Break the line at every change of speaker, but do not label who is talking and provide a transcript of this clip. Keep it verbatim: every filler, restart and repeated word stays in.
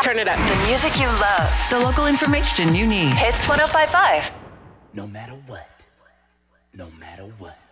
Turn it up.
The music you love.
The local information you need.
Hits one oh five point five.
No matter what. No matter what.